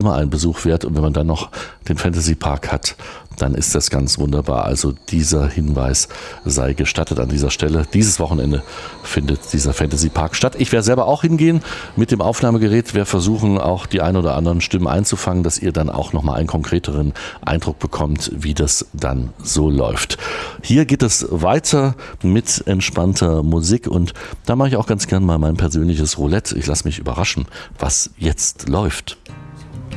immer ein Besuch wert. Und wenn man dann noch den Fantasy Park hat, dann ist das ganz wunderbar. Also dieser Hinweis sei gestattet an dieser Stelle. Dieses Wochenende findet dieser Fantasy Park statt. Ich werde selber auch hingehen mit dem Aufnahmegerät. Wir versuchen auch die ein oder anderen Stimmen einzufangen, dass ihr dann auch nochmal einen konkreteren Eindruck bekommt, wie das dann so läuft. Hier geht es weiter mit entspannter Musik und da mache ich auch ganz gern mal mein persönliches Roulette. Ich lasse mich überraschen, was jetzt läuft.